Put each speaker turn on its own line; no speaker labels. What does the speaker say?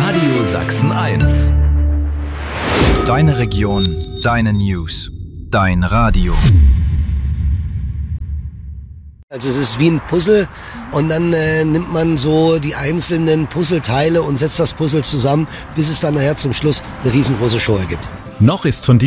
Radio Sachsen 1.
Deine Region, deine News, dein Radio.
Also es ist wie ein Puzzle und dann nimmt man so die einzelnen Puzzleteile und setzt das Puzzle zusammen, bis es dann nachher zum Schluss eine riesengroße Show ergibt.
Noch ist von